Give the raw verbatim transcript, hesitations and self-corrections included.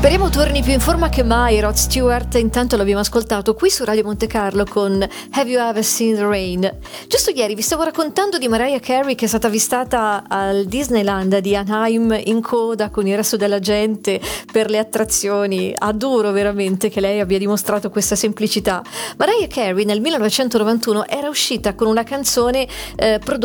Speriamo torni più in forma che mai Rod Stewart. Intanto l'abbiamo ascoltato qui su Radio Monte Carlo con Have You Ever Seen the Rain. Giusto ieri vi stavo raccontando di Mariah Carey, che è stata avvistata al Disneyland di Anaheim in coda con il resto della gente per le attrazioni. Adoro veramente che lei abbia dimostrato questa semplicità. Mariah Carey nel millenovecentonovantuno era uscita con una canzone eh, prodotta